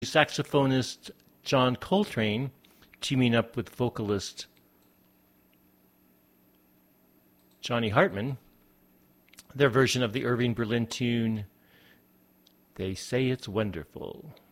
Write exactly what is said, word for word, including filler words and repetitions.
saxophonist John Coltrane teaming up with vocalist Johnny Hartman, their version of the Irving Berlin tune, They Say It's Wonderful.